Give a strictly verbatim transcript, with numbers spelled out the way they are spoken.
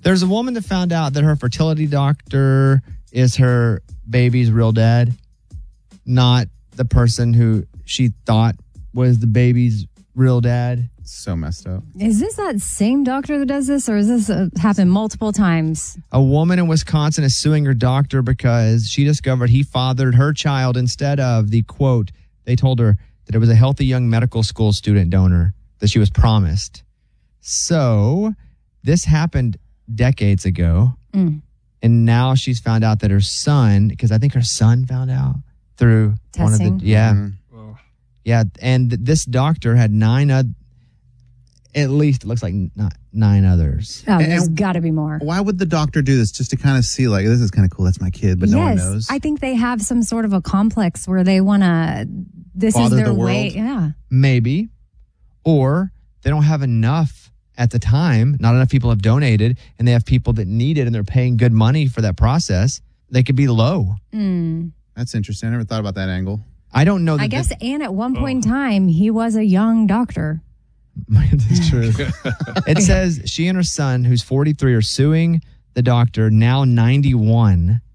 There's a woman that found out that her fertility doctor is her baby's real dad, not the person who she thought was the baby's real dad. So messed up. Is this that same doctor that does this, or has this uh, happened multiple times? A woman in Wisconsin is suing her doctor because she discovered he fathered her child instead of the, quote, they told her that it was a healthy young medical school student donor that she was promised. So this happened decades ago. Mm. And now she's found out that her son, because I think her son found out through Testing. one of the, yeah. Mm-hmm. Yeah. And th- this doctor had nine, uh, at least it looks like n- nine others. Oh, there's And- got to be more. Why would the doctor do this? Just to kind of see, like, this is kind of cool. That's my kid, but yes, no one knows. I think they have some sort of a complex where they want to, this Father is their the world? way. Yeah. Maybe. Or they don't have enough at the time. Not enough people have donated, and they have people that need it, and they're paying good money for that process. They could be low. Mm. That's interesting. I never thought about that angle. I don't know. That I guess, this- and at one point in time, he was a young doctor. That's true. It says she and her son, who's forty-three, are suing the doctor, now ninety-one,